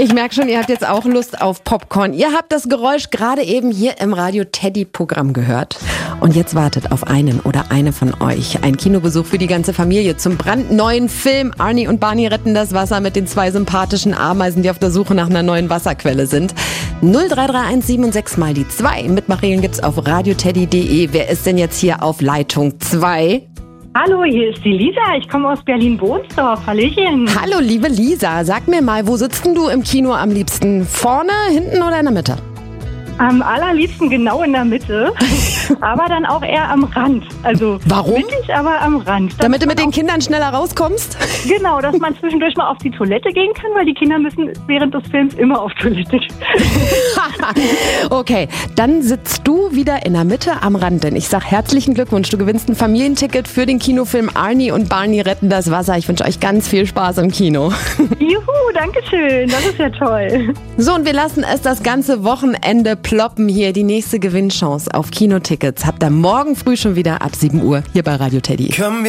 Ich merke schon, ihr habt jetzt auch Lust auf Popcorn. Ihr habt das Geräusch gerade eben hier im Radio Teddy-Programm gehört. Und jetzt wartet auf einen oder eine von euch ein Kinobesuch für die ganze Familie zum brandneuen Film Arnie und Barney retten das Wasser mit den 2 sympathischen Ameisen, die auf der Suche nach einer neuen Wasserquelle sind. 0331 76 mal die 2. Mitmachen gibt's auf radioteddy.de. Wer ist denn jetzt hier auf Leitung 2? Hallo, hier ist die Lisa. Ich komme aus Berlin-Bohnsdorf. Hallöchen. Hallo, liebe Lisa. Sag mir mal, wo sitzt denn du im Kino am liebsten? Vorne, hinten oder in der Mitte? Am allerliebsten genau in der Mitte, aber dann auch eher am Rand. Also warum? Mittig, aber am Rand. Damit du mit den Kindern schneller rauskommst? Genau, dass man zwischendurch mal auf die Toilette gehen kann, weil die Kinder müssen während des Films immer auf Toilette gehen. Okay, dann sitzt du wieder in der Mitte am Rand, denn ich sag herzlichen Glückwunsch. Du gewinnst ein Familienticket für den Kinofilm Arnie und Barney retten das Wasser. Ich wünsche euch ganz viel Spaß im Kino. Juhu, danke schön. Das ist ja toll. So, und wir lassen es das ganze Wochenende ploppen hier. Die nächste Gewinnchance auf Kinotickets habt ihr morgen früh schon wieder ab 7 Uhr hier bei Radio Teddy.